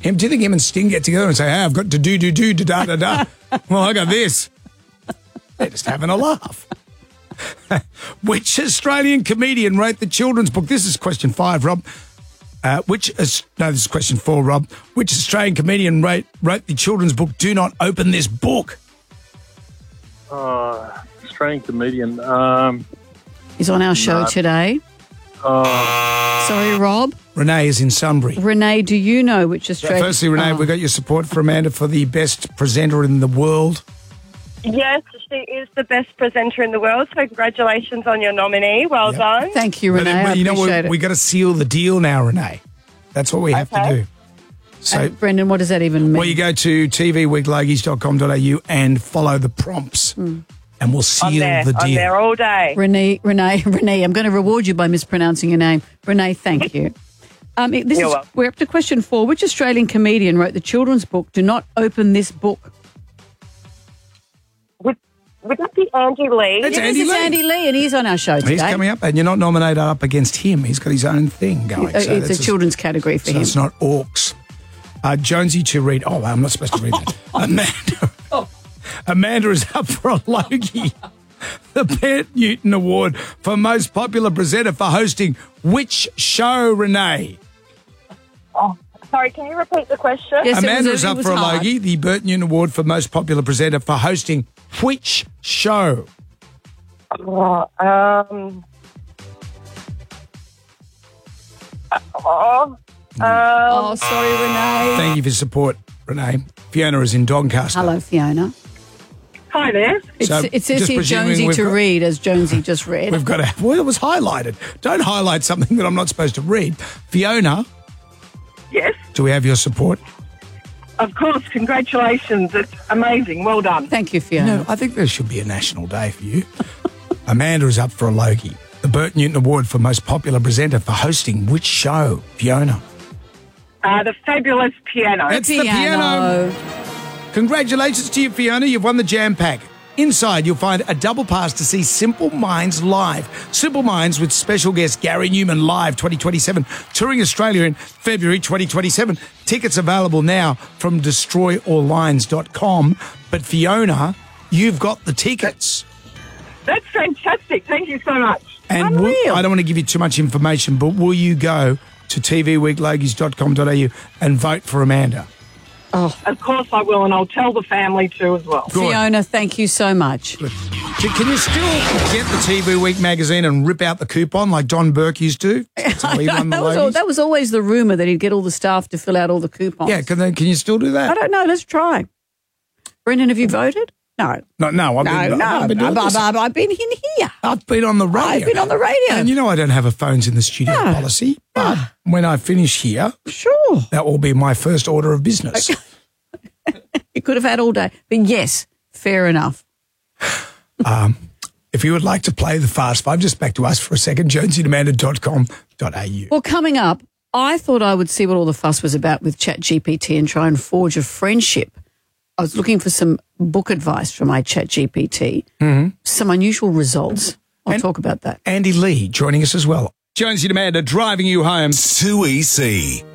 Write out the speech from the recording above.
Do you think him and Sting get together and say, hey, I've got to do, da-da-da? Well, I got this. They're just having a laugh. Which Australian comedian wrote the children's book? This is question 5, Rob. This is question 4, Rob. Which Australian comedian wrote the children's book, Do Not Open This Book? Australian comedian. He's on our show today. Sorry, Rob. Renee is in Sunbury. Renee, do you know which Australian... Firstly, Renee, we got your support for Amanda for the best presenter in the world. Yes, she is the best presenter in the world, so congratulations on your nominee. Well done. Thank you, Renee. I appreciate it. We got to seal the deal now, Renee. That's what we have to do. So, Brendan, what does that even mean? Well, you go to tvweeklogies.com.au and follow the prompts, and we'll seal the deal. I'm there all day. Renee, I'm going to reward you by mispronouncing your name. Renee, thank you. We're up to question 4. Which Australian comedian wrote the children's book, Do Not Open This Book? Would that be Andy Lee? It's Andy Lee, and he's on our show today. He's coming up, and you're not nominated up against him. He's got his own thing going. So it's a children's category for him. It's not orcs. Jonesy to read. Oh, I'm not supposed to read that. Amanda is up for a Logie. The Bert Newton Award for Most Popular Presenter for hosting which show, Renee? Oh, sorry, can you repeat the question? Yes, Amanda is up for a Logie, the Bert Newton Award for Most Popular Presenter for hosting which show? Oh, sorry, Renee. Thank you for your support, Renee. Fiona is in Doncaster. Hello, Fiona. Hi there. It says here Jonesy to read, as Jonesy just read. We've got to... Well, it was highlighted. Don't highlight something that I'm not supposed to read. Fiona? Yes? Do we have your support? Of course. Congratulations. It's amazing. Well done. Thank you, Fiona. No, I think there should be a national day for you. Amanda is up for a Logie. The Bert Newton Award for Most Popular Presenter for hosting which show, Fiona? The Fabulous Piano. It's the piano. Congratulations to you, Fiona. You've won the Jam Pack. Inside, you'll find a double pass to see Simple Minds live. Simple Minds with special guest Gary Newman live 2027, touring Australia in February 2027. Tickets available now from destroyalllines.com. But Fiona, you've got the tickets. That's fantastic. Thank you so much. And I don't want to give you too much information, but will you go to tvweeklogies.com.au and vote for Amanda? Oh, of course I will, and I'll tell the family too as well. Good. Fiona, thank you so much. Good. Can you still get the TV Week magazine and rip out the coupon like Don Burke used to? That was always the rumour that he'd get all the staff to fill out all the coupons. Yeah, can you still do that? I don't know. Let's try. Brendan, have you voted? No. No, I've been in here. I've been on the radio. I've been on the radio. And you know I don't have a phones in the studio policy, but when I finish here, sure, that will be my first order of business. You could have had all day. But yes, fair enough. If you would like to play the Fast Five, just back to us for a second, jonesyandamanda.com.au. Well, coming up, I thought I would see what all the fuss was about with ChatGPT and try and forge a friendship. I was looking for some book advice from my ChatGPT, some unusual results. I'll talk about that. Andy Lee joining us as well. Jonesy and Amanda driving you home. 2EC.